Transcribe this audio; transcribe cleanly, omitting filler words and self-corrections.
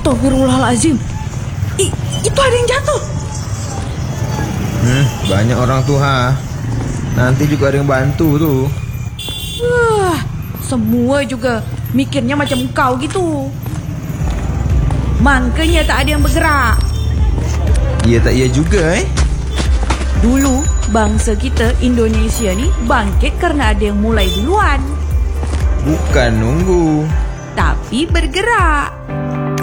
Astaghfirullahalazim. Itu ada yang jatuh. Banyak orang tuh nanti juga ada yang bantu tuh. Wah, semua juga mikirnya macam kau gitu. Makanya tak ada yang bergerak. Iya tak iya juga Dulu bangsa kita Indonesia ni bangkit karena ada yang mulai duluan. Bukan nunggu, tapi bergerak.